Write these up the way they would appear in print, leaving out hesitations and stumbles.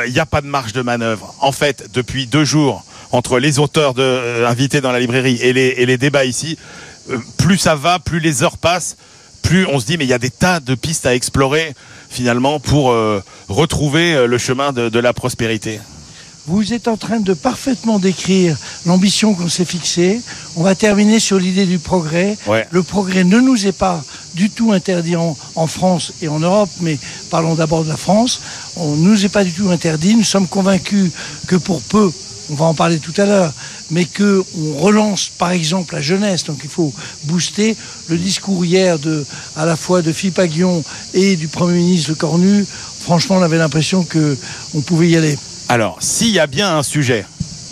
il n'y a pas de marge de manœuvre. En fait, depuis 2 jours, entre les auteurs invités dans la librairie et les débats ici, plus ça va, plus les heures passent, plus on se dit mais il y a des tas de pistes à explorer finalement pour retrouver le chemin de la prospérité. Vous êtes en train de parfaitement décrire l'ambition qu'on s'est fixée. On va terminer sur l'idée du progrès. Ouais. Le progrès ne nous est pas du tout interdit en France et en Europe, mais parlons d'abord de la France. On ne nous est pas du tout interdit. Nous sommes convaincus que pour peu, on va en parler tout à l'heure, mais qu'on relance par exemple la jeunesse. Donc il faut booster le discours hier à la fois de Philippe Aghion et du Premier ministre Le Cornu. Franchement, on avait l'impression qu'on pouvait y aller. Alors, s'il y a bien un sujet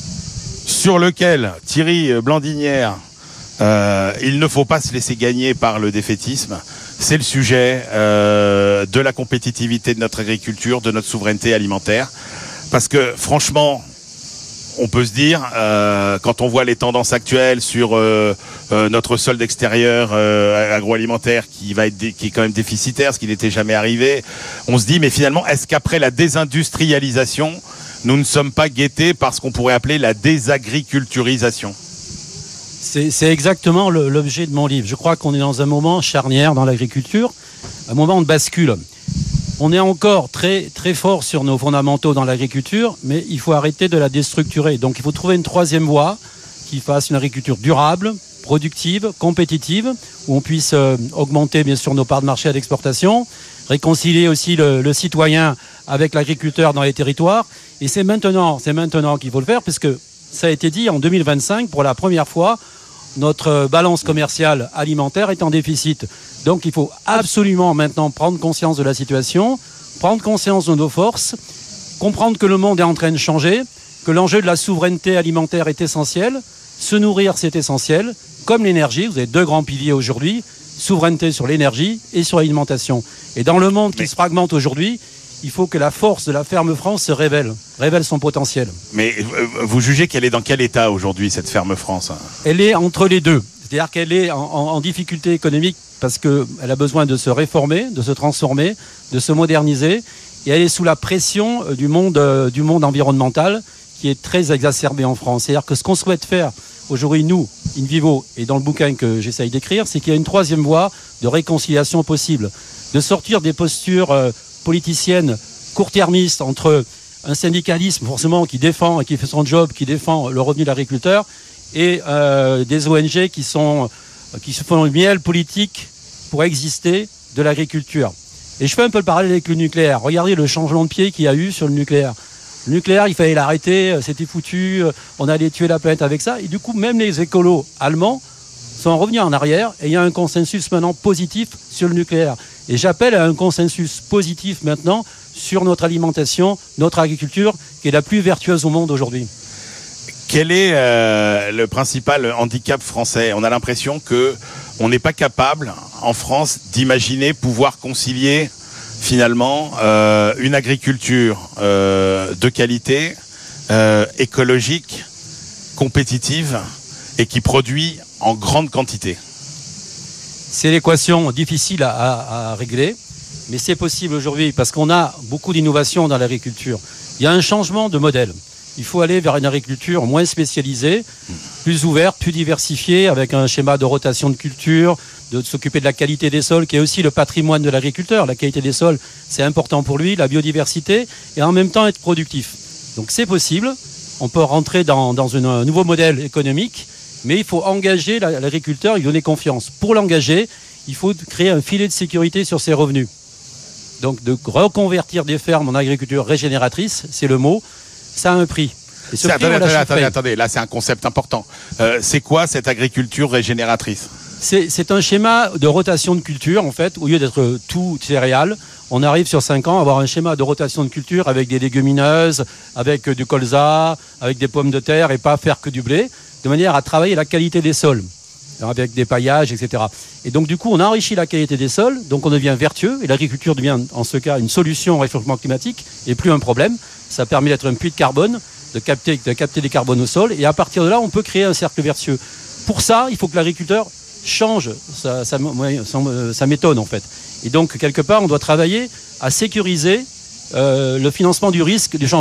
sur lequel Thierry Blandinière, il ne faut pas se laisser gagner par le défaitisme, c'est le sujet de la compétitivité de notre agriculture, de notre souveraineté alimentaire. Parce que franchement, on peut se dire, quand on voit les tendances actuelles sur notre solde extérieur agroalimentaire qui est quand même déficitaire, ce qui n'était jamais arrivé, on se dit, mais finalement, est-ce qu'après la désindustrialisation, nous ne sommes pas guettés par ce qu'on pourrait appeler la désagriculturisation? C'est exactement l'objet de mon livre. Je crois qu'on est dans un moment charnière dans l'agriculture, un moment de bascule. On est encore très, très fort sur nos fondamentaux dans l'agriculture, mais il faut arrêter de la déstructurer. Donc il faut trouver une troisième voie qui fasse une agriculture durable, productive, compétitive, où on puisse augmenter bien sûr nos parts de marché à l'exportation, réconcilier aussi le citoyen avec l'agriculteur dans les territoires. Et c'est maintenant qu'il faut le faire, puisque ça a été dit, en 2025, pour la première fois, notre balance commerciale alimentaire est en déficit. Donc il faut absolument maintenant prendre conscience de la situation, prendre conscience de nos forces, comprendre que le monde est en train de changer, que l'enjeu de la souveraineté alimentaire est essentiel. Se nourrir, c'est essentiel, comme l'énergie. Vous avez 2 grands piliers aujourd'hui, souveraineté sur l'énergie et sur l'alimentation. Et dans le monde qui se fragmente aujourd'hui, il faut que la force de la ferme France se révèle son potentiel. Mais vous jugez qu'elle est dans quel état aujourd'hui, cette ferme France? Elle est entre les deux. C'est-à-dire qu'elle est en difficulté économique parce qu'elle a besoin de se réformer, de se transformer, de se moderniser. Et elle est sous la pression du monde environnemental qui est très exacerbé en France. C'est-à-dire que ce qu'on souhaite faire aujourd'hui, nous, in vivo, et dans le bouquin que j'essaye d'écrire, c'est qu'il y a une troisième voie de réconciliation possible. De sortir des postures politicienne court-termiste entre un syndicalisme forcément qui défend et qui fait son job, qui défend le revenu de l'agriculteur, et des ONG qui se font le miel politique pour exister de l'agriculture. Et je fais un peu le parallèle avec le nucléaire. Regardez le changement de pied qu'il y a eu sur le nucléaire. Le nucléaire, il fallait l'arrêter, c'était foutu, on allait tuer la planète avec ça. Et du coup, même les écolos allemands sont revenus en arrière et il y a un consensus maintenant positif sur le nucléaire. Et j'appelle à un consensus positif maintenant sur notre alimentation, notre agriculture, qui est la plus vertueuse au monde aujourd'hui. Quel est le principal handicap français? On a l'impression qu'on n'est pas capable, en France, d'imaginer pouvoir concilier finalement une agriculture de qualité, écologique, compétitive et qui produit en grande quantité. C'est l'équation difficile à régler, mais c'est possible aujourd'hui parce qu'on a beaucoup d'innovations dans l'agriculture. Il y a un changement de modèle. Il faut aller vers une agriculture moins spécialisée, plus ouverte, plus diversifiée, avec un schéma de rotation de culture, de s'occuper de la qualité des sols, qui est aussi le patrimoine de l'agriculteur. La qualité des sols, c'est important pour lui, la biodiversité, et en même temps être productif. Donc c'est possible. On peut rentrer dans un nouveau modèle économique, mais il faut engager l'agriculteur, lui donner confiance. Pour l'engager, il faut créer un filet de sécurité sur ses revenus. Donc de reconvertir des fermes en agriculture régénératrice, c'est le mot, ça a un prix. Attendez, là c'est un concept important. C'est quoi cette agriculture régénératrice? C'est un schéma de rotation de culture, en fait. Au lieu d'être tout céréales, on arrive sur 5 ans à avoir un schéma de rotation de culture avec des légumineuses, avec du colza, avec des pommes de terre et pas faire que du blé, de manière à travailler la qualité des sols, avec des paillages, etc. Et donc, du coup, on enrichit la qualité des sols, donc on devient vertueux, et l'agriculture devient, en ce cas, une solution au réchauffement climatique, et plus un problème. Ça permet d'être un puits de carbone, de capter des carbones au sol, et à partir de là, on peut créer un cercle vertueux. Pour ça, il faut que l'agriculteur change sa méthode, en fait. Et donc, quelque part, on doit travailler à sécuriser le financement du risque du changement